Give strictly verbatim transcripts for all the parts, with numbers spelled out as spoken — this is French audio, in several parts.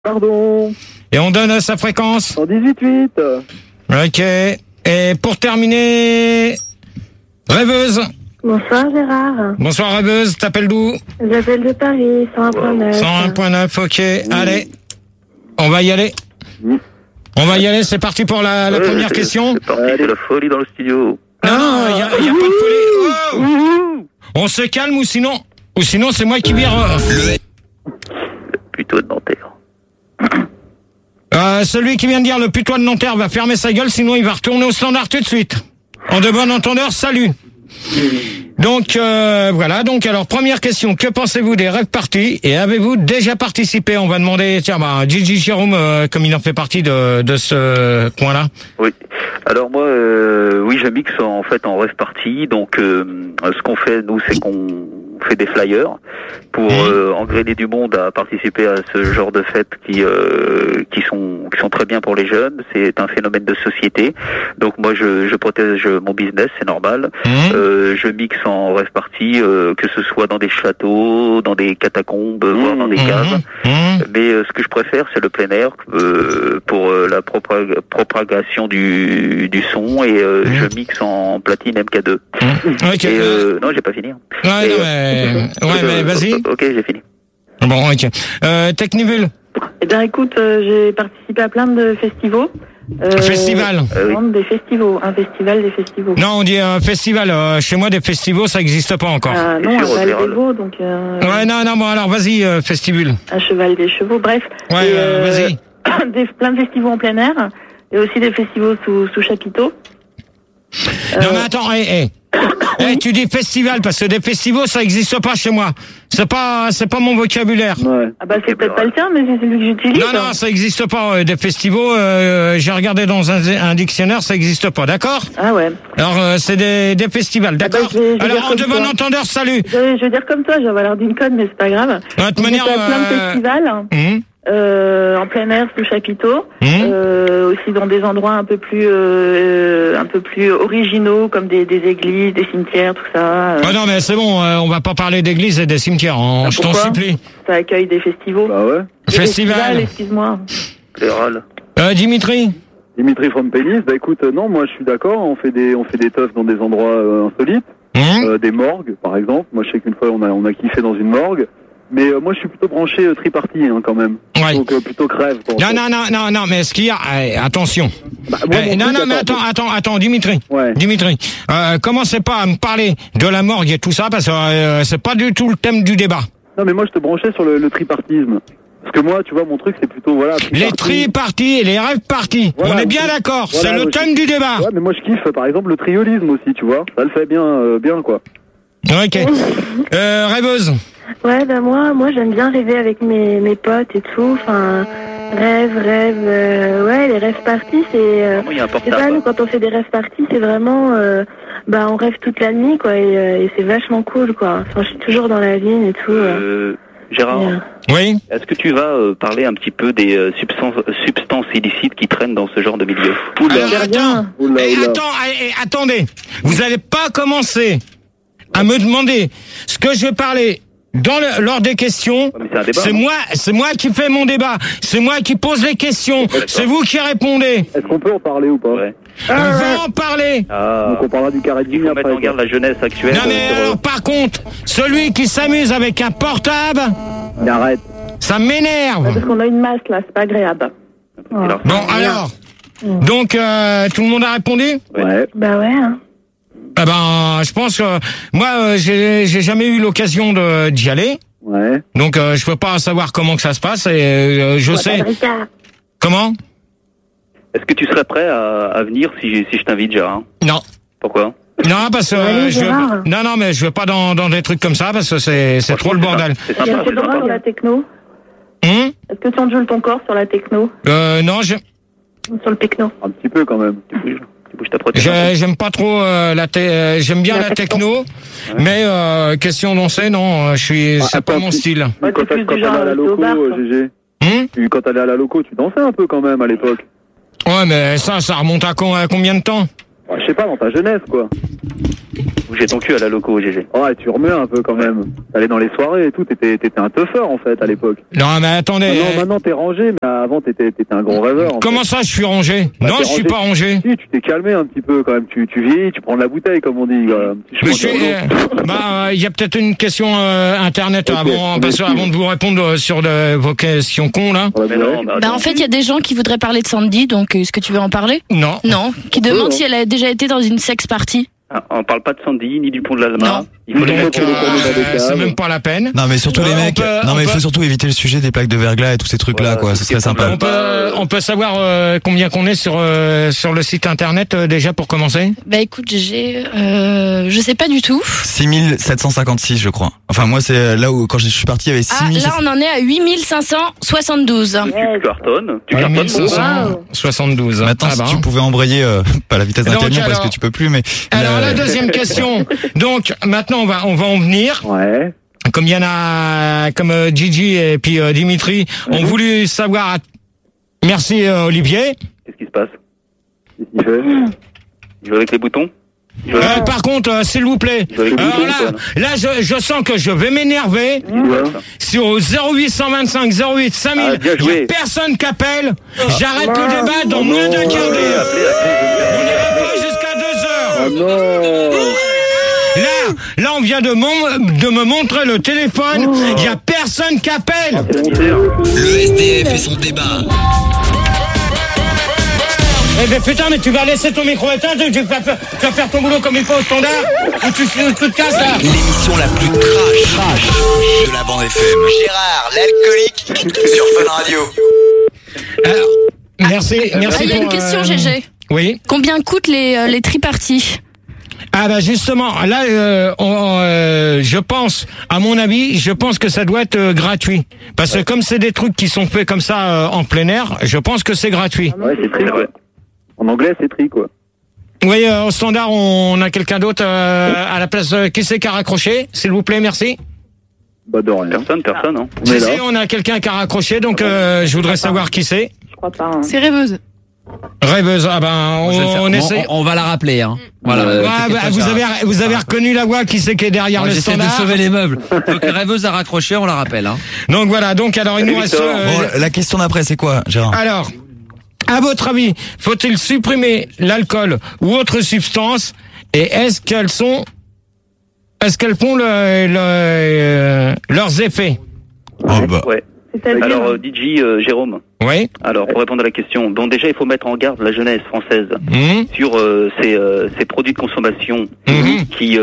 Pardon. Et on donne sa fréquence. cent dix-huit virgule huit. Ok. Et pour terminer, rêveuse. Bonsoir Gérard. Bonsoir rêveuse, t'appelles d'où? J'appelle de Paris, cent un virgule neuf. cent un virgule neuf, ok. Mmh. Allez, on va y aller. Mmh. On va y aller, c'est parti pour la, la ouais, première question. C'est parti, c'est la folie dans le studio. Non, non, il n'y a, y a pas de folie. Oh, on se calme ou sinon, ou sinon c'est moi qui vire. Euh, le putois de Nanterre. Euh, celui qui vient de dire le putois de Nanterre va fermer sa gueule, sinon il va retourner au standard tout de suite. En de bon entendeur, salut. Donc euh, voilà, donc alors première question, que pensez-vous des rêves parties et avez-vous déjà participé? On va demander, tiens, bah, Gigi Jérôme, euh, comme il en fait partie de, de ce coin-là. Oui, alors moi, euh, oui, je mixe en fait en rêve party, donc euh, ce qu'on fait, nous, c'est qu'on fait des flyers pour mmh. euh, engrainer du monde à participer à ce genre de fêtes qui euh, qui sont qui sont très bien pour les jeunes. C'est un phénomène de société. Donc moi je je protège mon business, c'est normal. Mmh. Euh, je mixe en rêve party, euh, que ce soit dans des châteaux, dans des catacombes, mmh. voire dans des caves. Mmh. Mais euh, ce que je préfère, c'est le plein air euh, pour euh, la propag- propagation du du son et euh, mmh. je mixe en platine M K deux. Mmh. Okay. Et, euh, non, j'ai pas fini. Ouais, et, non, mais... Ouais, mais vas-y. Ok, j'ai fini. Bon, ok. Euh, Technivul. Eh bien, écoute, euh, j'ai participé à plein de festivals. Euh, festival. Euh, oui. Des festivals, un festival, des festivals. Non, on dit un festival. Euh, chez moi, des festivals, ça n'existe pas encore. Ah, non, un Val des Veaux, donc. Euh... Ouais, non, non, bon, alors vas-y, euh, festival. Un cheval des chevaux, bref. Ouais, et, euh, vas-y. Des, plein de festivals en plein air et aussi des festivals sous, sous chapiteau. Non, mais attends, hé, hé. Hey, tu dis festival parce que des festivals ça existe pas chez moi. C'est pas c'est pas mon vocabulaire. Ouais. Ah bah c'est peut-être pas le tien mais c'est celui que j'utilise. Non non, ça existe pas euh, des festivals euh, j'ai regardé dans un, un dictionnaire, ça existe pas, d'accord? Ah ouais. Alors euh, c'est des des festivals, d'accord? Ah bah, je vais, je vais alors en de bon entendeur, salut. Je, je veux dire comme toi, j'ai l'air d'une conne mais c'est pas grave. De toute manière euh... plein de festivals. Mmh. Euh, en plein air sous chapiteau, mmh. euh, aussi dans des endroits un peu plus euh, un peu plus originaux comme des, des églises, des cimetières, tout ça. Euh. Ah non mais c'est bon, euh, on va pas parler d'églises et des cimetières, hein, ah, je t'en supplie. Ça accueille des festivals. Bah ouais. Des Festival. festivals, excuse-moi. Fédéral. Euh, Dimitri. Dimitri from Pénis, bah écoute, euh, non, moi je suis d'accord, on fait des on fait des teufs dans des endroits euh, insolites, mmh. euh, des morgues par exemple. Moi je sais qu'une fois on a on a kiffé dans une morgue. Mais euh, moi, je suis plutôt branché euh, triparty, hein, quand même. Ouais. Donc, euh, plutôt crève. Non, non, non, non, non, mais ce qu'il y a... Eh, attention. Bah, moi, eh, non, non, mais attends, attends, attends, Dimitri. Ouais. Dimitri, euh, commencez pas à me parler de la morgue et tout ça, parce que euh, c'est pas du tout le thème du débat. Non, mais moi, je te branchais sur le, le tripartisme. Parce que moi, tu vois, mon truc, c'est plutôt, voilà... Triparty. Les triparties et les rêves parties. Voilà, on est bien d'accord, voilà, c'est le thème je... du débat. Ouais, mais moi, je kiffe, par exemple, le triolisme aussi, tu vois. Ça le fait bien, euh, bien, quoi. Ok. euh, rêveuse. Ouais, ben moi, moi j'aime bien rêver avec mes, mes potes et tout. Enfin, rêve, rêve. Euh, ouais, les rêves parties, c'est. Euh, oui, c'est pas nous quand on fait des rêves parties, c'est vraiment. Euh, bah, on rêve toute la nuit, quoi, et, euh, et c'est vachement cool, quoi. Enfin, je suis toujours dans la vigne et tout. Euh, Gérard. Et, euh... Oui. Est-ce que tu vas euh, parler un petit peu des euh, substances, substances illicites qui traînent dans ce genre de milieu? Oula, Alors, attends, oula, oula. Attends, eh, attendez. Vous allez pas commencer à me demander ce que je vais parler. Dans le, lors des questions, c'est, c'est moi, c'est moi qui fais mon débat. C'est moi qui pose les questions. C'est vous qui répondez. Est-ce qu'on peut en parler ou pas? Ouais. On ah, va en parler. Ah. Donc on parlera du carré de Il faut mettre en garde la jeunesse actuelle. Non mais alors, par contre, celui qui s'amuse avec un portable, il arrête. Ça m'énerve. Parce qu'on a une masse là, c'est pas agréable. Oh. Bon alors, mmh. donc euh, tout le monde a répondu? Ouais. Bah ouais. Hein. Eh ben, je pense que moi, euh, j'ai, j'ai jamais eu l'occasion de, d'y aller. Ouais. Donc, euh, je peux pas savoir comment que ça se passe. Et euh, je ouais, sais. Comment? Est-ce que tu serais prêt à, à venir si, si je t'invite, Gérard? Non. Pourquoi? Non, parce que euh, je veux, non, non, mais je veux pas dans, dans des trucs comme ça parce que c'est, c'est trop le bordel. C'est sympa. Est-ce que tu joues sur la techno? Hum? Est-ce que tu endules ton corps sur la techno? Euh, non, je. Sur le techno. Un petit peu quand même. Je, j'aime pas trop euh, la te- euh, j'aime bien la, la techno, techno ouais. mais euh, question danser non, je suis ah, c'est pas mon style. Ouais, quand plus quand du genre à la loco, bar, G G. Hum tu, quand t'allais à la loco, tu dansais un peu quand même à l'époque. Ouais, mais ça, ça remonte à, con, à combien de temps? Ouais, je sais pas, dans ta jeunesse quoi. Bouger ton cul à la loco, G G. Ouais, tu remets un peu quand même. T'allais dans les soirées et tout, t'étais, t'étais un teufeur en fait à l'époque. Non, mais attendez. Maintenant, maintenant t'es rangé, mais avant t'étais, t'étais un gros rêveur. Comment fait. ça, je suis rangé? Bah, Non, je suis pas rangé. Si, tu t'es calmé un petit peu quand même. Tu, tu vieillis, tu prends de la bouteille comme on dit. Euh, mais je, euh, bah, il y a peut-être une question euh, internet okay. avant, parce, avant de vous répondre sur de, vos questions cons là. Mais non, bah, bah, en fait, il y a des gens qui voudraient parler de Sandy, donc est-ce que tu veux en parler? Non. Non. Qui demandent oh, si elle a déjà été dans une sex party. Ah, on parle pas de Sandy ni du pont de l'Alma. Il faut donc, les euh, c'est même pas la peine. Non mais surtout euh, les mecs. Peut, non mais il faut peut... surtout éviter le sujet des plaques de verglas et tous ces trucs là voilà, quoi. Ce serait sympa. On peut, on peut savoir euh, combien qu'on est sur euh, sur le site internet euh, déjà pour commencer. Bah écoute, j'ai, euh, je sais pas du tout. six mille sept cent cinquante-six je crois. Enfin moi c'est là où quand je suis parti il y avait six mille. Ah là on en est à huit mille cinq cent soixante-douze. Tu cartonnes. Tu cartonnes. huit mille cinq cent soixante-douze. Maintenant ah, bah. si tu pouvais embrayer euh, pas la vitesse d'un camion alors, parce que tu peux plus mais. Alors la, la deuxième question. Donc maintenant on va on va en venir. Ouais. Comme il y en a, comme euh, Gigi et puis euh, Dimitri mmh. ont voulu savoir. Merci euh, Olivier. Qu'est-ce qui se passe? Qu'est-ce qu'il fait? Il joue avec les boutons? Euh, par contre, euh, s'il vous plaît. Alors là, là je, je sens que je vais m'énerver. Ouais. Sur zéro huit cent vingt-cinq zéro huit cinq mille, il ah, n'y a personne qui appelle. J'arrête ah, le débat dans oh moins d'un quart d'heure. On n'ira pas jusqu'à deux heures. Oh non. Là, là, on vient de, mon, de me montrer le téléphone. Il y a personne qui appelle. Le S D F et son débat. Eh ben putain, mais tu vas laisser ton micro éteint, tu vas, faire, tu vas faire ton boulot comme il faut au standard, ou tu, tu, tu te casses là. L'émission la plus trash, trash de la bande F M. Gérard, l'alcoolique, sur Fun Radio. Alors, merci, merci. Ah, il y a une question, euh... G G. Oui. Combien coûtent les, euh, les triparties? Ah bah justement, là, euh, on, euh, je pense, à mon avis, je pense que ça doit être euh, gratuit. Parce que comme c'est des trucs qui sont faits comme ça euh, en plein air, je pense que c'est gratuit. Ouais, c'est tri, ouais. En anglais, c'est tri, quoi. Oui, euh, au standard, on a quelqu'un d'autre euh, à la place. Euh, qui c'est qui a raccroché? S'il vous plaît, merci. Bah de rien. Personne, personne, hein. Si, si, on a quelqu'un qui a raccroché, donc euh, je voudrais savoir qui c'est. Je crois pas. Hein. C'est Rêveuse. Rêveuse, ah ben on, on essaie. On, on va la rappeler, hein. Voilà. Ouais, bah, vous avez vous avez reconnu la voix qui c'est qui est derrière Moi, le j'essaie standard. J'essaie de sauver les meubles. Donc Rêveuse a raccroché, on la rappelle. Hein. Donc voilà, donc alors il nous reste. Euh, bon, la question d'après c'est quoi, Gérard? Alors, à votre avis, faut-il supprimer l'alcool ou autre substance? Et est-ce qu'elles sont, est-ce qu'elles font le, le, euh, leurs effets? Oh bah. Ouais. Alors, euh, D J euh, Jérôme. Oui. Alors, pour répondre à la question, bon, déjà, il faut mettre en garde la jeunesse française mmh. sur euh, ces, euh, ces produits de consommation mmh. qui,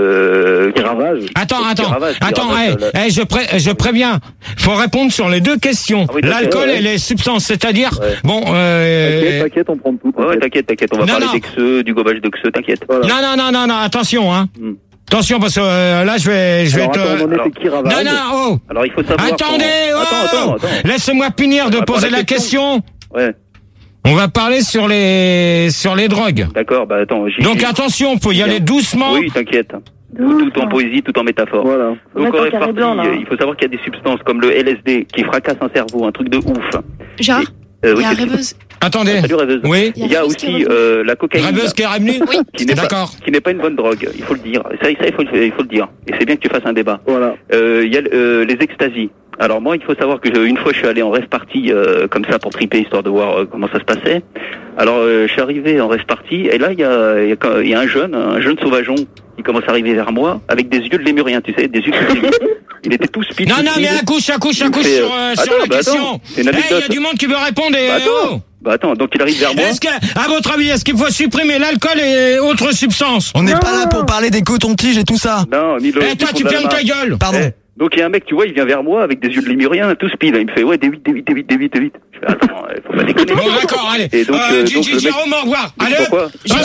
euh, qui ravagent. Attends, qui attends, ravagent, attends, ravagent, hey, hey, je, pré je préviens. Faut répondre sur les deux questions. Ah oui, l'alcool ouais, ouais. et les substances, c'est-à-dire, ouais. bon. Euh... T'inquiète, t'inquiète, on prend tout. Ouais, t'inquiète, t'inquiète, on va non, parler non. d'Exeux, du gobage d'Exeux, t'inquiète. Voilà. Non, non, non, non, non, attention, hein. Mmh. Attention parce que euh, là je vais je alors, vais attends, te on en était qui ravage. Non non oh. Alors il faut savoir Attendez qu'on... oh. Attends attends attends. Laisse-moi finir de poser la question. question. Ouais. On va parler sur les sur les drogues. D'accord, bah attends, j'y Donc attention, faut y aller doucement. Oui, t'inquiète. Tout, tout en poésie, tout en métaphore. Voilà. Donc en répartie, il faut savoir qu'il y a des substances comme le L S D qui fracassent un cerveau, un truc de ouf. Gérard, euh, il y a oui, Rêveuse. Attendez. Ah, salut Rêveuse. Oui. Il y a aussi euh, la cocaïne. Rêveuse qui est revenue. Oui. Qui n'est D'accord. Pas, qui n'est pas une bonne drogue, il faut le dire. Ça, ça il faut, il faut le dire. Et c'est bien que tu fasses un débat. Voilà. Euh, il y a euh, les extasies. Alors moi, il faut savoir que je, une fois, je suis allé en rêve party euh, comme ça pour triper histoire de voir euh, comment ça se passait. Alors, euh, je suis arrivé en rêve party et là, il y a, il y a, il y a un jeune, un jeune sauvageon qui commence à arriver vers moi avec des yeux de lémurien, tu sais, des yeux qui il était tout speed. Non, non, mais accouche, accouche, accouche sur, euh, attends, sur la bah question. Il hey, y a du monde qui veut répondre. Et, bah, attends. oh. Bah attends, donc il arrive vers moi. Est-ce que, à votre avis, est-ce qu'il faut supprimer l'alcool et autres substances? On n'est pas là pour parler des cotons-tiges et tout ça. Non, Milo. Eh, toi, tu fermes ta gueule. Pardon. Eh, donc il y a un mec, tu vois, il vient vers moi avec des yeux de lémurien, tout speed. Il me fait, ouais, D huit, D huit, D huit, D huit, D huit. Je fais, attends, faut pas déconner. Bon, d'accord, allez. Et donc, euh, euh, Gigi, donc, Jérôme, au revoir. Allez, pourquoi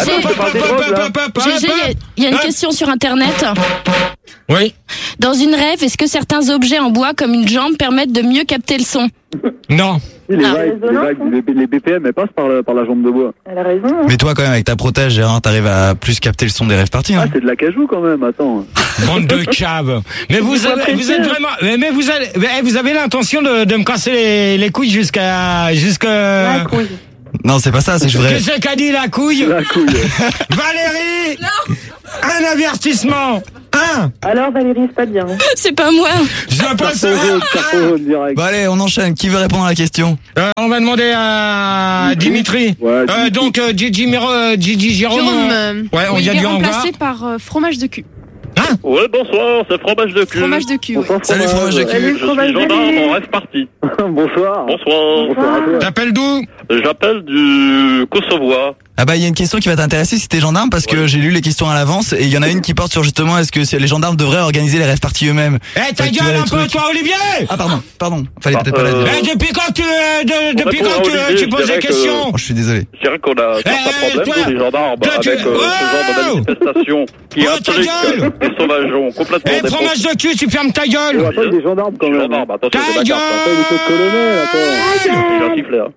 Gégé, il y a une question sur Internet. Oui. Dans une rêve, est-ce que certains objets en bois, comme une jambe, permettent de mieux capter le son? Non. Les, ah, vagues, les, vagues, les, les B P M, elles passent par la, par la jambe de bois. Elle a raison. Hein. Mais toi, quand même, avec ta protège, Gérard, t'arrives à plus capter le son des rêves parties. Hein. Ah, c'est de la cajou quand même, attends. Bande de caves. Mais vous, avez, vous êtes vraiment, mais, mais vous avez, vous avez l'intention de, de me casser les, les couilles jusqu'à, jusqu'à. La couille. Non, c'est pas ça, c'est je voudrais... Qu'est-ce qu'a dit la couille? La couille. Valérie! Non. Un avertissement. Un. Alors Valérie, c'est pas bien. C'est pas moi. Je dois pas Carton jaune, carton jaune direct. Bon allez, on enchaîne. Qui veut répondre à la question? Euh, on va demander à Dimitri. Ouais, Euh, Dimitri. donc euh, Gigi Miro, euh, Gigi Jérôme. Jérôme, on- euh, Ouais, on oui, y a il est dû en voir. remplacé par euh, fromage de cul. Ouais, bonsoir, c'est fromage de cul. Fromage de cul, oui. Bonsoir, Salut, fromage de cul. Salut, Je suis fromage de gendarme cul. en rêve parti. Bonsoir. Bonsoir. Bonsoir à toi. T'appelles d'où? J'appelle du Kosovo. Ah bah il y a une question qui va t'intéresser si t'es gendarme parce que j'ai lu les questions à l'avance et il y en a une qui porte sur justement est-ce que c'est- les gendarmes devraient organiser les rêves parties eux-mêmes. Eh, ta Fait que tu vois gueule les un peu, trucs. toi, Olivier! Ah pardon, pardon. Fallait Ah, peut-être pas la euh, dire. Eh, depuis quand tu, euh, de- depuis répond quand à tu, Olivier, tu je poses des dirais que- questions? Oh, je suis désolé. Je dirais qu'on a certains Eh, problèmes, toi, nous, les gendarmes, toi, tu- avec euh, ce genre de Wow. manifestation qui Oh, ta implique gueule. des sauvageons complètement Eh, fromage de cul, tu fermes ta gueule! Oh, attends, il est gendarme quand même. Gendarme, attention, Ta c'est la carte. hein. Attends, il est au colonel, attends. J'ai un sifflet. hein.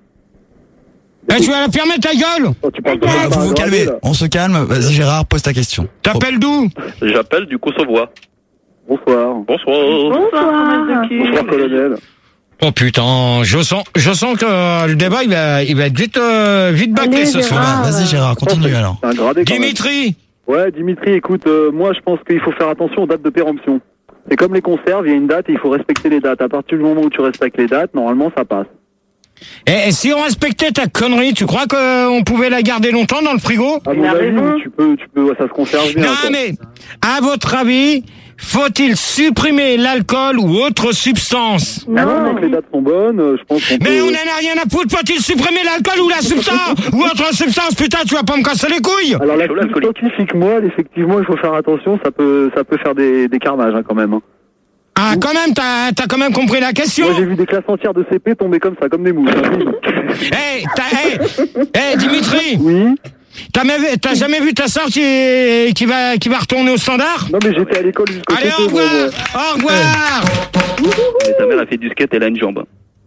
Eh, tu vas la fermer ta gueule! Oh, tu parles pas Vous par vous un calmez, gradé, là. on se calme. Vas-y Gérard, pose ta question. T'appelles d'où? J'appelle du Kosovo. Bonsoir. Bonsoir. Bonsoir, fromage de cul. Bonsoir, colonel. Oh putain, je sens, je sens que euh, le débat il va, il va être vite, euh, vite bâclé Allez, ce Bon, soir. Gérard. bah, vas-y Gérard, continue alors. C'est un gradé quand même. Dimitri, Ouais, Dimitri, écoute, euh, moi je pense qu'il faut faire attention aux dates de péremption. C'est comme les conserves, il y a une date et il faut respecter les dates. À partir du moment où tu respectes les dates, normalement ça passe. et, et si on respectait ta connerie, tu crois qu'on pouvait la garder longtemps dans le frigo? À Il mon a avis, raison. tu peux, tu peux, ouais, ça se conserve bien. Non quoi. mais, à votre avis, faut-il supprimer l'alcool ou autre substance? Ah non, non, que les dates sont bonnes, euh, je pense qu'on Mais peut... on en a rien à foutre, faut-il supprimer l'alcool ou la substance? Ou autre substance, putain, tu vas pas me casser les couilles? Alors la Chaud, l'alcoolique. scientifique moelle, effectivement, il faut faire attention, ça peut, ça peut faire des, des carnages hein, quand même. hein. Ah, quand même, t'as, t'as quand même compris la question? Moi j'ai vu des classes entières de C P tomber comme ça, comme des mouches. hein. Eh, t'as, eh, eh, Dimitri, Oui. t'as, jamais- t'as jamais vu ta sœur qui, qui va, qui va retourner au standard? Non mais j'étais à l'école jusqu'au Allez, C P, au moi, revoir! moi. Au revoir! Mais ta mère a fait du skate, elle a une jambe.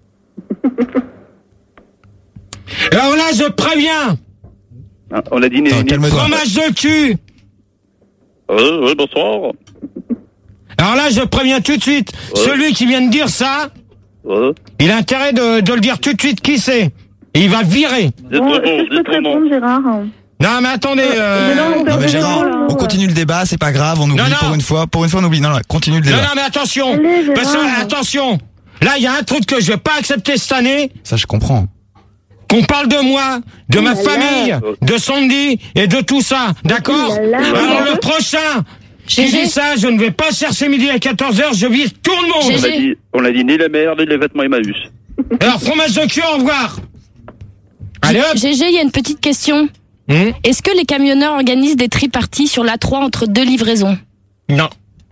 Alors là, je te préviens! Ah, on a dit... Attends, calme-toi. Fromage de cul! Euh, ouais, bonsoir. Alors là, je te préviens tout de suite. Celui qui vient de dire ça, Ouais. il a intérêt de, de le dire tout de suite qui c'est. Et il va virer. Dites Bon, ton est-ce nom, que je peux dites te ton nom. répondre, Gérard? Non, mais attendez, euh... Mais non, on Non perd mais des Gérard, gens, là. on continue le débat, c'est pas grave, on oublie Non, non. pour une fois. Pour une fois on oublie. Non, non, continue le non, débat. non, mais attention. Allez, Gérard. Parce que, attention. Là, il y a un truc que je vais pas accepter cette année. Ça je comprends. Qu'on parle de moi, de ma là là. famille, de Sandy et de tout ça. D'accord? Oh là là. Alors le prochain qui Gégé. dit ça, je ne vais pas chercher midi à quatorze heures, je vise tout le monde. On Gégé. a dit, on a dit ni les mères, ni les vêtements Emmaüs. Alors, fromage de cul, au revoir. Allez hop. Gégé, il y a une petite question. Hum, Est-ce que les camionneurs organisent des triparties sur l'A trois entre deux livraisons? non.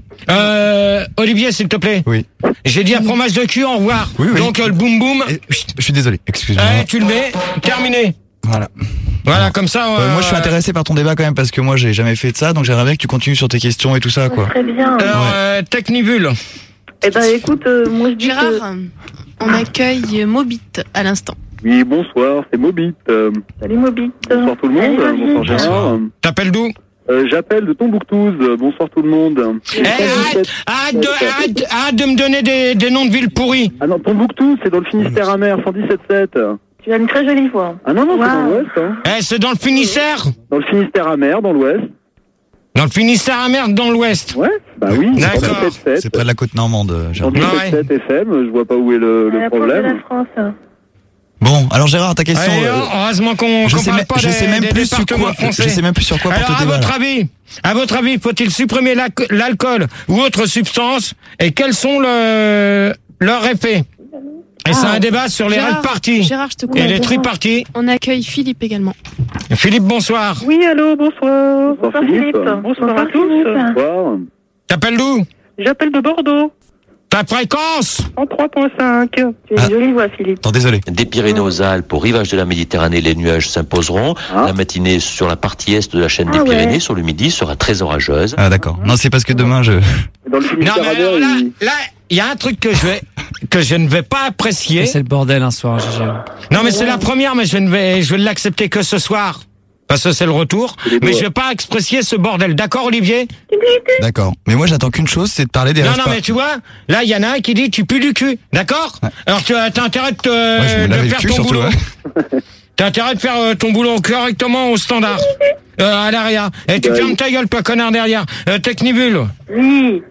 Euh, Olivier, s'il te plaît. Oui. J'ai dit à fromage de cul, au revoir. Oui, oui. Donc, euh, le boum boum. Et, chut, je suis désolé, excuse-moi. Eh, tu le mets. Terminé. Voilà. Voilà, comme ça. Euh, moi je suis euh, intéressé par ton débat quand même parce que moi j'ai jamais fait de ça, donc j'aimerais bien que tu continues sur tes questions et tout ça quoi. Très bien. Alors, euh, Technivule. Eh ben, écoute, euh, moi je dis que... Gérard, on accueille Mobit à l'instant. Oui, bonsoir, c'est Mobit. Euh, Salut, Mobit. bonsoir tout le monde. Allez, vas-y. Bonsoir Gérard. T'appelles d'où? Euh, J'appelle de Tombouctouz. Euh, Bonsoir tout le monde. Eh, arrête, arrête, de, arrête, arrête de me donner des, des noms de villes pourries. Ah non, Tombouctouz, c'est dans le Finistère amer, cent dix-sept sept. Tu as une très jolie voix. Ah non, non, c'est Wow. dans l'ouest. Hein. Eh, c'est dans le Finistère? Dans le Finistère amer, dans l'ouest. Dans le Finistère amer, dans l'ouest. Ouais, bah oui, D'accord. cent dix-sept sept. C'est près de la côte normande, Dans Gérard. dix-sept sept F M, je vois pas où est le, le À la pointe de la problème. France. Bon, alors Gérard, ta question. Allez, euh, heureusement qu'on je qu'on sais, parle même- pas je des, sais même des plus sur départements quoi. français. Je sais même plus sur quoi Alors, porter à débat. votre là. avis, à votre avis, faut-il supprimer l'ac- l'alcool ou autre substance et quels sont le, leurs effets? Et c'est Ah. un débat sur les Gérard, rêves parties Gérard, je te et comprends. les triparties. On accueille Philippe également. Philippe, bonsoir. Oui, allô, bonsoir. Bonsoir Philippe. Bonsoir à tous. Philippe. Bonsoir. T'appelles d'où? J'appelle de Bordeaux, Ta fréquence? en trois virgule cinq. Tu as Ah. une jolie voix, Philippe. Attends, désolé. Des Pyrénées aux Alpes, au rivage de la Méditerranée, les nuages s'imposeront. Ah. La matinée sur la partie est de la chaîne Ah des ouais. Pyrénées, sur le midi, sera très orageuse. Ah d'accord. Non, c'est parce que demain je. Dans le Non, Finistère mais alors amer, là, il... là, il y a un truc que je vais, que je ne vais pas apprécier. C'est le bordel un soir, Gégé. Non, mais c'est la première, mais je ne vais, je vais l'accepter que ce soir. Parce que c'est le retour. les Mais doigts. je vais pas apprécier ce bordel. D'accord, Olivier? D'accord. Mais moi j'attends qu'une chose, c'est de parler des Non, rêves non, par- mais tu vois, là, il y en a un qui dit tu pues du cul. D'accord? Alors tu as t'as intérêt de, te, Ouais, je me de lavais le faire cul ton surtout. boulot. Ouais. T'as intérêt de faire euh, ton boulot correctement au standard. Euh, à l'arrière. Et tu Bah, fermes oui. ta gueule, pas connard derrière. Euh, Technibule. Oui.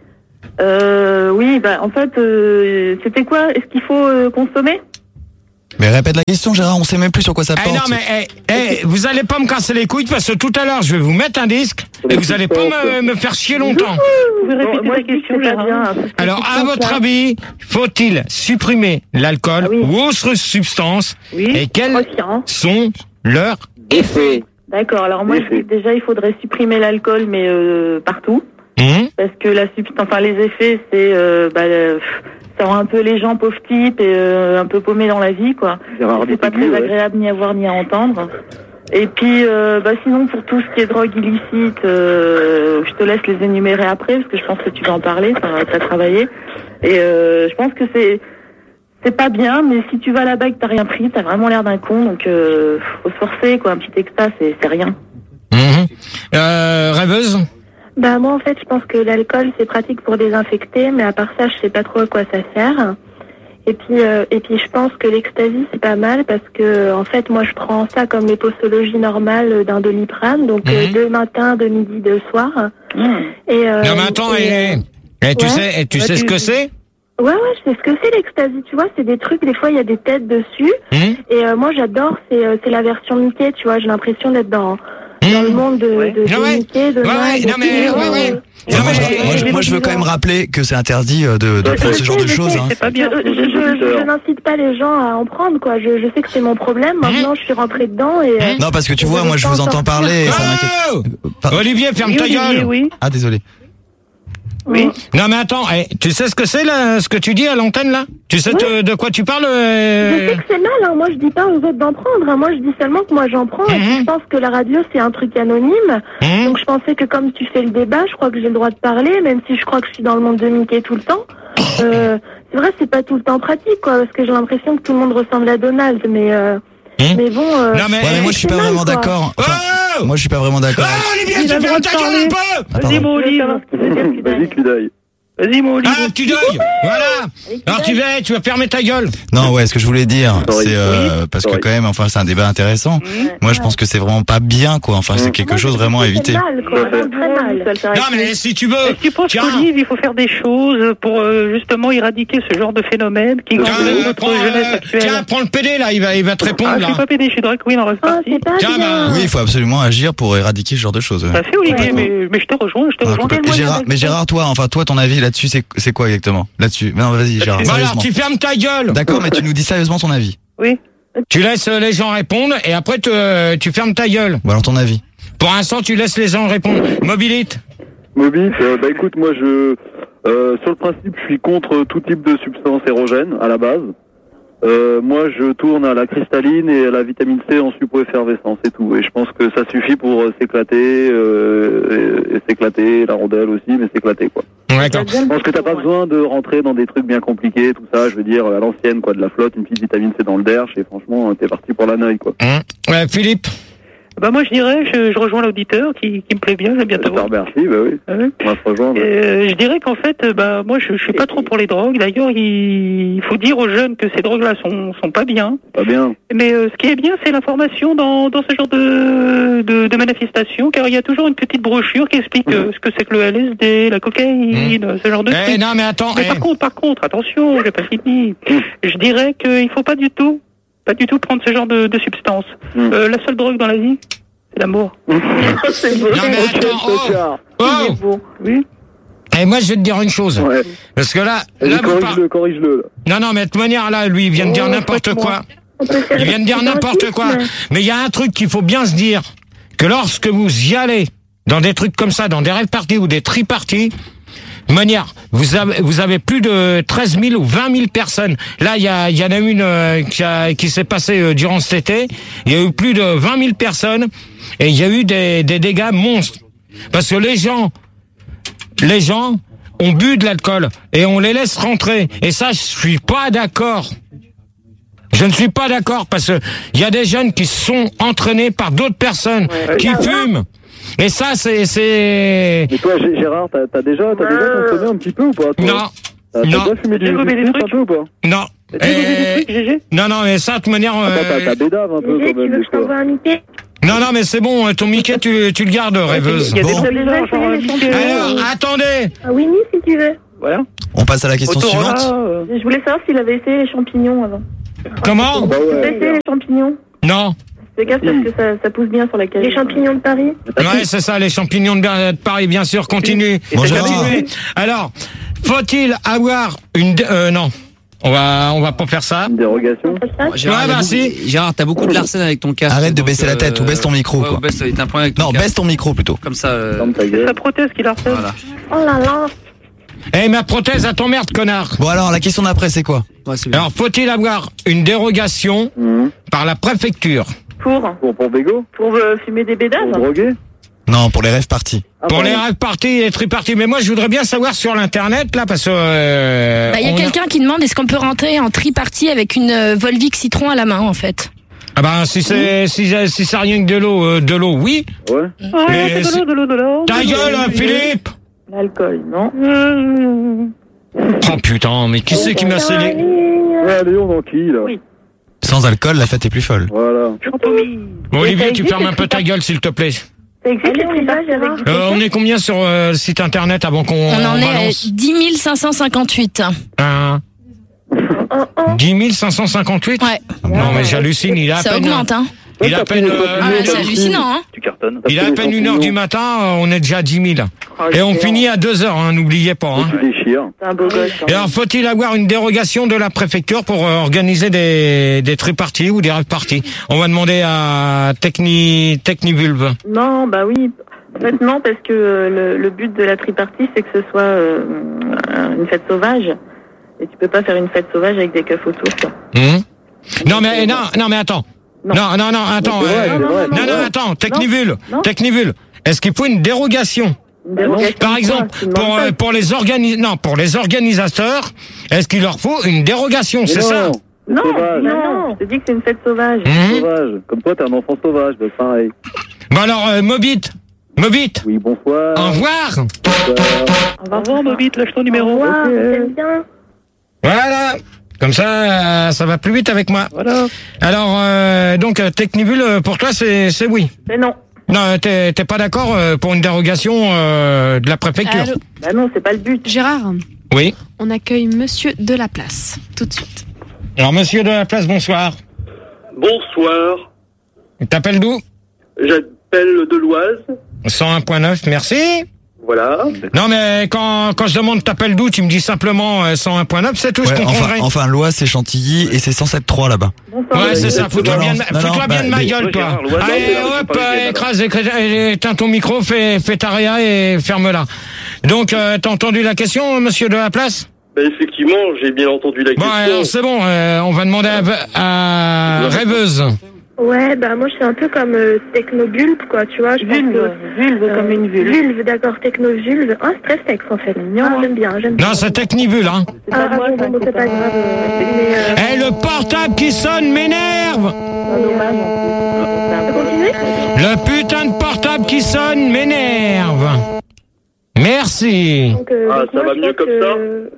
Euh, oui, bah en fait, euh, c'était quoi? Est-ce qu'il faut euh, consommer? Mais répète la question, Gérard, on sait même plus sur quoi ça Eh porte. non mais eh, eh, vous allez pas me casser les couilles parce que tout à l'heure je vais vous mettre un disque et vous allez pas me, me faire chier longtemps. Vous pouvez répéter Bon, moi, la je dis que question, c'est pas Gérard. bien. Alors à votre avis, faut-il supprimer l'alcool Ah oui. ou autres substances Oui. et quels Conscient. sont leurs Effet. D'accord, alors moi je dis que déjà il faudrait supprimer l'alcool mais euh, partout. Hum Parce que la substance, enfin les effets, c'est euh, bah, euh, ça rend un peu les gens pauvres types et euh, un peu paumés dans la vie, quoi. Gérard C'est pas Depardieu, très ouais. agréable ni à voir ni à entendre. Et puis, euh, bah sinon pour tout ce qui est drogue illicite, euh, je te laisse les énumérer après parce que je pense que tu vas en parler, ça t'as travaillé. Et euh, je pense que c'est c'est pas bien, mais si tu vas là-bas et que t'as rien pris, t'as vraiment l'air d'un con, donc euh, faut se forcer, quoi. Un petit extra, c'est c'est rien. Mhm. Euh, rêveuse. Bah moi en fait je pense que l'alcool c'est pratique pour désinfecter, mais à part ça je sais pas trop à quoi ça sert. Et puis euh, et puis je pense que l'ecstasy c'est pas mal parce que en fait moi je prends ça comme les posologies normales d'un Doliprane, donc Mhm. euh, deux matins, deux midi, deux soirs. Et euh, Non mais attends, et, et, et tu ouais. sais, et tu sais ce que c'est? Ouais ouais je sais ce que c'est l'ecstasy, tu vois, c'est des trucs, des fois il y a des têtes dessus. Hum Et euh, moi j'adore, c'est euh, c'est la version Mickey, tu vois, j'ai l'impression d'être dans dans le monde de, de, Ouais. de Non, ouais. Mickey, de Ouais, ouais, Nag, non, de mais- tout, ouais, ouais. euh, Non, moi, mais- je, moi, je- moi, je veux quand même rappeler que c'est interdit euh, de, de prendre ce genre de choses. Hein. C'est pas bien. Je, je, je- je n'incite pas les gens à en prendre, quoi. Je, je sais que c'est mon problème. Maintenant, je suis rentrée dedans et. euh, Non, parce que tu vois, je moi, je vais vous pas en entends sortir. parler et ça m'inquiète. Oh Pardon. Olivier, ferme ta gueule. Oui. Ah, désolé. Oui. Non mais attends, eh, tu sais ce que c'est là, ce que tu dis à l'antenne là? Tu sais te- de quoi tu parles? euh, Je sais que c'est mal, hein. Moi je dis pas aux autres d'en prendre, hein. Moi je dis seulement que moi j'en prends et puis je pense que la radio c'est un truc anonyme. Mhm. Donc je pensais que comme tu fais le débat, je crois que j'ai le droit de parler, même si je crois que je suis dans le monde de Mickey tout le temps. Euh, c'est vrai, c'est pas tout le temps pratique, quoi, parce que j'ai l'impression que tout le monde ressemble à Donald, mais euh, Mhm. mais bon. Euh, Non, mais- Ouais, mais moi, je suis pas c'est mal, vraiment quoi. d'accord. Enfin, Oh moi, je suis pas vraiment d'accord. Ah Olivier, Il a tu le fermes droit ta de gueule parler. un peu! Ah, Vas-y, pardon. mon Olive. Vas-y, Cudaille. Vas-y, mon Olive. Ah, tu deuil! Voilà! Alors tu vas, tu vas fermer ta gueule! Non, ouais, ce que je voulais dire, Sorry. c'est euh, parce que Sorry. quand même, enfin, c'est un débat intéressant. Moi, je pense que c'est vraiment pas bien, quoi. Enfin, c'est quelque Moi, chose je vraiment à trouve que c'est éviter. mal, quoi, Tout à fait. très mal. Non mais si tu veux, Est-ce que tu penses tiens, qu'Olive, il faut faire des choses pour euh, justement éradiquer ce genre de phénomène qui tiens, gagne euh, notre prends, jeunesse euh, actuelle? tiens, prends le P D là, il va, il va te Ah, répondre je là. suis pas pédé, je suis drag queen en reste Ah, partie. c'est pas Tiens, bien. bah, Oui, il faut absolument agir pour éradiquer ce genre de choses. ouais. Ça fait Olivier, Complètement. mais, mais je te rejoins, je te Ah, rejoins. complètement. Et Gérard, mais Gérard, toi, enfin, toi, ton avis là-dessus, c'est c'est quoi exactement? Là-dessus, non, vas-y, Gérard, Bon, alors sérieusement. tu fermes ta gueule! D'accord, mais tu nous dis sérieusement ton avis. Oui. Tu laisses euh, les gens répondre et après te- euh, tu fermes ta gueule. Ou alors ton avis. Pour l'instant, tu laisses les gens répondre. Mobilite. Mobile, euh, bah écoute, moi je, euh, sur le principe, je suis contre tout type de substance érogène à la base. Euh, moi, je tourne à la cristalline et à la vitamine C en suppo-effervescence et tout. Et je pense que ça suffit pour euh, s'éclater, euh, et, et s'éclater, la rondelle aussi, mais s'éclater quoi. D'accord. Je pense que t'as pas besoin de rentrer dans des trucs bien compliqués, tout ça. Je veux dire, à l'ancienne, quoi, de la flotte, une petite vitamine C dans le derche, et franchement, t'es parti pour la neuille, quoi. Hum. Ouais, Philippe. Bah moi je dirais, je, je rejoins l'auditeur qui, qui me plaît bien, j'aime bien te Je te voir. remercie, bah oui. Ah ouais. On va se rejoindre. Euh, je dirais qu'en fait, euh, bah moi je, je suis pas trop pour les drogues. D'ailleurs, il, il faut dire aux jeunes que ces drogues-là sont sont pas bien. Pas bien. Mais euh, ce qui est bien, c'est l'information dans dans ce genre de de, de manifestations, car il y a toujours une petite brochure qui explique euh, ce que c'est que le L S D, la cocaïne, ce genre de Eh trucs. non mais attends. Mais eh. par contre, par contre, attention, j'ai pas fini. Je dirais qu'il faut pas du tout, pas du tout prendre ce genre de, de substance. Mm. Euh, la seule drogue dans la vie, c'est l'amour. C'est beau. Non mais attends. Oh, oh. C'est beau. Oui. Et moi, je vais te dire une chose. Ouais. Parce que là, là, Vas-y, vous par- corrige-le, corrige-le, là. non, non, mais de toute manière, là, lui, il vient de dire Oh, n'importe quoi. On peut faire Il vient de dire des n'importe quoi. graphismes. Mais il y a un truc qu'il faut bien se dire, que lorsque vous y allez, dans des trucs comme ça, dans des rave parties ou des tri-parties, de manière, vous avez, vous avez plus de treize mille ou vingt mille personnes. Là, il y, a, il y en a une euh, qui, a- qui s'est passée euh, durant cet été. Il y a eu plus de vingt mille personnes et il y a eu des, des dégâts monstres. Parce que les gens, les gens ont bu de l'alcool et on les laisse rentrer. Et ça, je suis pas d'accord. Je ne suis pas d'accord parce que il y a des jeunes qui sont entraînés par d'autres personnes qui fument. Et ça, c'est, c'est... Mais toi, G- Gérard, t'as t'as déjà, t'as déjà consommé un petit peu ou pas, toi? Non. T'as Non. déjà fumé du J'ai gobé des du trucs. un peu ou pas? Non. T'as déjà gobé des Eh, trucs, G G? Non, non, mais ça, de toute manière... Attends, t'as euh, t'as bédave un peu Gégé, quand tu même veux des que je t'envoie fois. un Mickey? Non, non, mais c'est bon, ton Mickey, tu, tu le gardes, rêveuse. Il y a des Bon. trucs bizarres, genre un Alors, Mickey. Alors, attendez. Un Winnie si tu veux. Voilà. On passe à la question Motorola, suivante. euh, Je voulais savoir s'il avait essayé les champignons avant. Comment? Bah Il a ouais. essayé les champignons. Non. Fais gaffe parce que ça, ça pousse bien sur la cage. Les champignons de Paris. Ouais, c'est ça, les champignons de Ber- de Paris, bien sûr, continue. Bon, Gérard. Continuez. Alors, faut-il avoir une... dé- Euh, non. On va, on va pas faire ça. Une dérogation. Gérard, Ouais, il y a bah, beaucoup- si. Gérard, t'as beaucoup de larcène avec ton casque. Arrête de donc, baisser la tête ou baisse ton micro, ouais, quoi. ou baisse, t'as un problème avec ton Non, casque. baisse ton micro plutôt. Comme ça. euh, Ferme ta C'est gueule. sa prothèse qu'il a refait. Voilà. Oh là là. Eh, ma prothèse, à t'emmerde, connard. Bon alors, la question d'après, c'est quoi? Ouais, c'est bien. Alors, faut-il avoir une dérogation Mhm. par la préfecture Pour Pour, pour Bégo? Pour euh, fumer des Pour bédaves. droguer? Non, pour les rêves partis. Ah, pour pardon. les rêves parties et triparties? Mais moi, je voudrais bien savoir sur l'internet, là, parce que... euh, Bah, il y a on quelqu'un qui demande est-ce qu'on peut rentrer en tripartie avec une euh, Volvic Citron à la main, en fait. Ah ben, si c'est si, si c'est rien que de l'eau, euh, de l'eau, oui. Ouais. Ah, Mais de l'eau, de l'eau, de l'eau. Ta gueule, hein, Philippe. L'alcool, non. Oh putain, mais qui c'est qui m'a scellé? Ouais, Léon dans qui, là? Oui. Sans alcool, la fête est plus folle. Voilà. Bon, Olivier, ça tu existe, fermes un le peu ta gueule, s'il te plaît. Ça existe les triparties avec du Euh, on coca est combien sur euh, le site internet avant qu'on On en est à balance dix mille cinq cent cinquante-huit. Hein dix mille cinq cent cinquante-huit? Ouais. Non, mais j'hallucine, il a à Ça peine... augmente, hein. Il a à peine... euh, Ah, c'est hallucinant, hein. Tu cartonnes. il a à peine une heure du matin, euh, on est déjà à dix mille. Et on finit à deux heures, hein, n'oubliez pas. Hein. Tu déchires. C'est un beau gosse. Et alors, faut-il avoir une dérogation de la préfecture pour euh, organiser des, des triparties ou des rêves parties? On va demander à Techni, Technivulve. Non, bah oui. En fait, non, parce que euh, le, le but de la tripartie, c'est que ce soit euh, une fête sauvage. Et tu peux pas faire une fête sauvage avec des keufs autour, quoi. Hum non, mais, non, non, mais attends. Non. Non, non, non, attends. C'est vrai, euh, c'est vrai, non, c'est non, vrai. attends, Technivule. Non. Technivule. Est-ce qu'il faut une dérogation? Une dérogation Par de exemple, quoi Tu demandes pour, pas. euh, pour les organi non, pour les organisateurs, est-ce qu'il leur faut une dérogation? C'est Mais ça? non, c'est Non, sauvage. non, je te dis que c'est une fête sauvage. Hum Sauvage. Comme toi, t'es un enfant sauvage, bah pareil. Bon alors, euh, Mobit. Mobit. Oui, bonsoir. Au revoir. Bonsoir. Au revoir. Au revoir, Mobit, lâche ton Au numéro. revoir, Ok. j'aime bien. Voilà. Comme ça, euh, ça va plus vite avec moi. Voilà. Alors, euh, donc, euh, Technivule, euh, pour toi, c'est c'est oui. Mais non. Non, t'es t'es pas d'accord euh, pour une dérogation euh, de la préfecture? Allô, Bah non, c'est pas le but. Gérard, Oui. on accueille Monsieur de la Place, tout de suite. Alors, monsieur de la place, bonsoir. Bonsoir, T'appelles d'où? j'appelle de l'Oise, cent un point neuf, merci. voilà. Non, mais quand, quand je demande t'appelles d'où, tu me dis simplement euh, cent un point neuf, c'est tout, je Ouais, enfin, comprendrai. enfin, l'Oise, c'est Chantilly et c'est cent sept trois là-bas. Ouais, c'est ça, fous-toi Non, bien, de non, ma- non, fous-toi bah, bien de ma mais- gueule, Ouais, toi. Gérard, l'Oise, Allez, non, c'est- c'est hop, pas le écrase, écrase, éteins ton micro, fais, fais ta réa et ferme-la. Donc, euh, t'as entendu la question, monsieur de la place? Ben, effectivement, j'ai bien entendu la Bon, question. alors c'est bon, euh, on va demander à, à Rêveuse. Ouais, bah moi je suis un peu comme euh, technobulbe, quoi, tu vois. Je pense Vulve, que- vulve euh, comme une vulve. Vulve, d'accord, technovulve. Ah, c'est très sexe en fait. Ah, j'aime bien, j'aime bien. Non, c'est Technivule, hein. C'est Ah, pas moi, bon, ça, bon, c'est c'est pas pas moi. grave. euh, Mais, euh, Eh, le portable qui sonne m'énerve. C'est dommage, en on peut plus. continuer Le putain de portable qui sonne m'énerve. Merci. Donc, euh, Ah, donc ça moi, va je mieux pense comme ça que-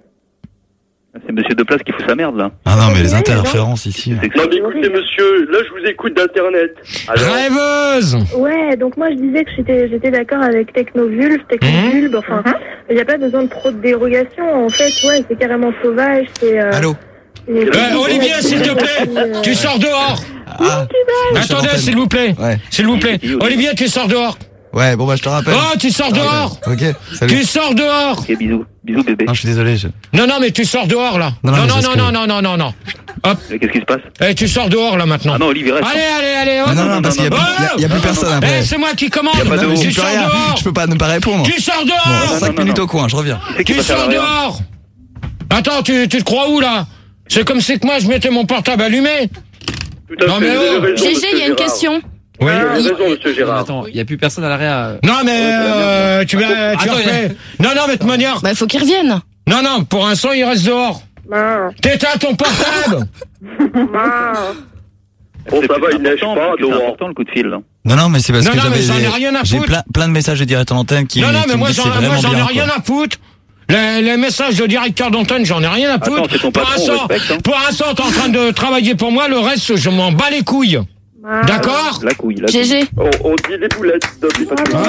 C'est Monsieur Deplace qui fout sa merde, là. Ah non, mais les Ouais, interférences ici. C'est Non, mais écoutez, monsieur, là, je vous écoute d'Internet. Alors, Rêveuse. Ouais, donc moi je disais que j'étais j'étais d'accord avec technovulve, technovulbe, enfin, il n'y a pas besoin de trop de dérogations. En fait, ouais, c'est carrément sauvage, c'est... Euh, Allô? c'est- Euh, Olivier, s'il te plaît, tu sors dehors. Ah, Attendez, s'il vous plaît. Ouais. S'il vous plaît. Olivier, tu sors dehors. Ouais, bon bah je te rappelle. Oh, tu sors dehors. Ok, salut. Tu sors dehors. Ok, bisous. Bisous, bébé. Non, je suis désolé. Je... Non, non, mais tu sors dehors, là. Non, non, Non, mais non, c'est non, ce non, que- non, non, non, non. Hop. Mais qu'est-ce qui se passe? Eh, tu sors dehors, là, maintenant. Ah non, Olivier, reste. Allez, allez, allez, hop. Non, non, non, parce qu'il y a, non, plus- il y a- il y a plus personne après. Eh, c'est moi qui commande. Y a pas de Non, mais haut. j'y Tu peux sors rien. dehors. Je peux pas ne pas répondre. Tu sors Bon, dehors. cinq non, non, minutes non. au coin, je reviens. C'est qui Tu va faire sors rien. dehors. Attends, tu, tu te crois où, là? C'est comme si que moi, je mettais mon portable allumé. tout à Non, fait, mais vous avez oh. raison, G G, monsieur il y a une Gérard. question. Vous Oui. avez raison, monsieur Gérard. Attends, il n'y a plus personne à l'arrière. Non, mais euh, tu vas, tu Attends, refais. Non, non, mais de toute manière. Bah, il faut qu'il revienne. Non, non, pour l'instant, il reste dehors. Mince, T'éteins ton portable. mince. Bon, ça va, il neige important, pas, parce que C'est dehors. important, le coup de fil, là. Non, non, mais c'est parce Non, que non, mais j'avais j'en ai rien à j'ai foutre. plein, plein de messages de direct en antenne qui, Non, non, qui mais me moi, disent j'en que c'est moi, vraiment j'en ai bien. rien quoi. à foutre. Les, les messages de directeur d'antenne, j'en ai rien à foutre. Attends, c'est ton pour patron, l'instant, respecte, hein. pour l'instant, t'es en train de travailler pour moi, le reste, je m'en bats les couilles. Ah. D'accord? La couille, la G G. On, on dit les boulettes, Dobby, parce que...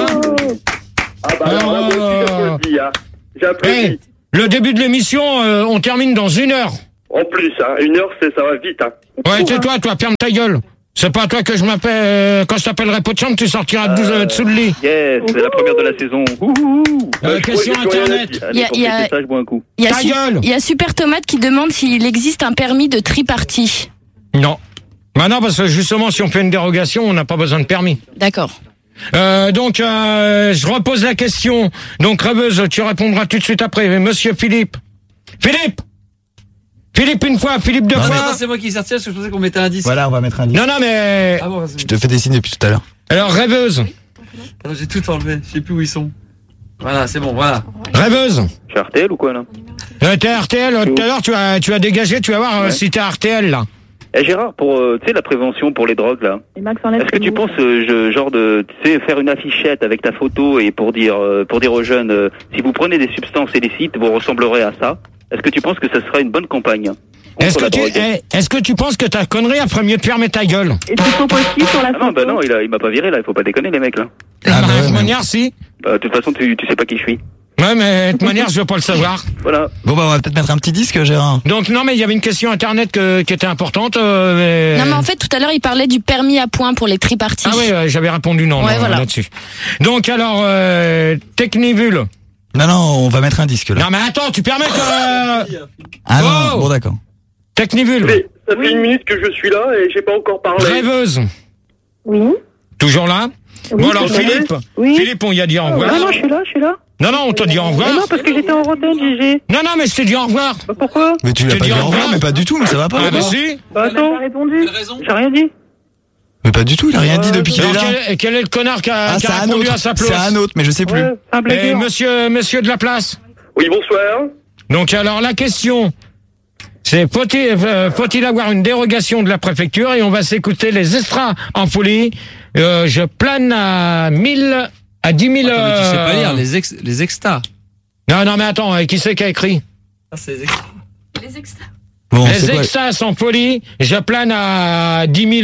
Ah bah alors là, moi aussi, j'applaudis, hein. J'applaudis. Hey, le début de l'émission, euh, on termine dans une heure. En plus, hein, une heure, c'est, ça va vite, hein. Ouais, c'est toi, toi, ferme ta gueule. C'est pas à toi que je m'appelle, euh, quand je t'appellerai pot de chambre, tu sortiras de euh, dessous le lit. Yes, c'est la première de la saison. Ouhou. Euh, question internet. Il y a, il y a, Ça, je bois un coup. il y a Ta su- gueule. il y a Super Tomate qui demande s'il existe un permis de tripartie. Non. Bah non, parce que justement, si on fait une dérogation, on n'a pas besoin de permis. D'accord. Euh, donc, euh, je repose la question. Donc, rêveuse, tu répondras tout de suite après. Monsieur Philippe. Philippe! Philippe une fois, Philippe deux Non, mais fois. attends, c'est moi qui sortais parce que je pensais qu'on mettait un disque. Voilà, on va mettre un disque. Non, non, mais... Ah bon, vas-y. Je te fais des signes depuis tout à l'heure. Alors, rêveuse. Attends, j'ai tout enlevé. Je sais plus où ils sont. Voilà, c'est bon, voilà. Rêveuse. C'est R T L ou quoi, là? Euh, t'es R T L, euh, tout à l'heure, tu as, tu as dégagé, tu vas voir euh, Ouais. si t'es R T L, là. Eh Gérard, pour, euh, tu sais, la prévention pour les drogues, là. Et Max enlève Est-ce que ses tu boules. penses, euh, je- genre de, tu sais, faire une affichette avec ta photo et pour dire, euh, pour dire aux jeunes, euh, si vous prenez des substances illicites, vous ressemblerez à ça. Est-ce que tu penses que ça sera une bonne campagne contre Est-ce que la tu, drogue? eh, est-ce que tu penses que ta connerie, elle ferait mieux de fermer ta gueule? Et tout son possible sur la Ah photo. non, bah non, il, a, il m'a pas viré, là. Il faut pas déconner, les mecs, là. Ah, bah de ouais, toute mais- manière, si. Bah, de toute façon, tu, tu sais pas qui je suis. Ouais, mais de toute manière, je veux pas le savoir. Voilà. Bon bah on va peut-être mettre un petit disque, Gérard. Donc, non, mais il y avait une question internet que, qui était importante. Euh, mais... Non mais en fait tout à l'heure il parlait du permis à points pour les triparties. Ah oui, euh, j'avais répondu non, Ouais, non, voilà. là-dessus. Donc, alors, euh, Technivule. Non, non, on va mettre un disque là. Non, mais attends, tu permets que... Ah non, Oh. bon d'accord. Technivule. Mais ça fait une minute que je suis là et j'ai pas encore parlé. Rêveuse. Oui. Toujours là? Oui, Bon, alors, c'est vrai. Philippe. Oui. Philippe, on y a dit au revoir. Ah non, je suis là, je suis là. Non, non, on t'a dit au revoir. Mais non, parce que j'étais en antenne, G G. Non, non, mais je t'ai dit au revoir. Bah, pourquoi? Mais tu Je l'as te pas dis dit au au revoir, revoir. mais pas du tout, mais ça va pas. Ah, bah d'abord. si. Bah attends. J'ai répondu. J'ai rien dit. Mais pas du tout, il a rien dit depuis qu'il est Alors, là. quel, quel est le connard qui a, Ah, qui c'est a un répondu autre. à sa place? C'est un autre, mais je sais plus. Ouais, c'est un Eh, blagueur. monsieur, monsieur de la place. Oui, bonsoir. Donc, alors, la question, c'est faut-il, euh, faut-il avoir une dérogation de la préfecture? Et on va s'écouter les extras en folie. Euh, je plane à mille, à dix mille. Attends, mais tu sais pas euh, lire, les ex, les extas. Non, non, mais attends, euh, qui c'est qui a écrit? Ah, c'est les extas. Les extas. Bon, Les c'est quoi extas en folie. Je plane à dix mille.